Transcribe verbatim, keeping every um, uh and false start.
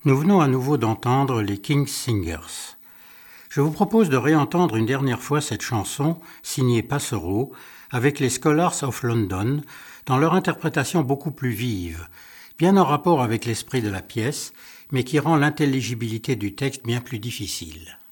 Nous venons à nouveau d'entendre les King's Singers. Je vous propose de réentendre une dernière fois cette chanson, signée Passero, avec les Scholars of London, dans leur interprétation beaucoup plus vive, bien en rapport avec l'esprit de la pièce, mais qui rend l'intelligibilité du texte bien plus difficile.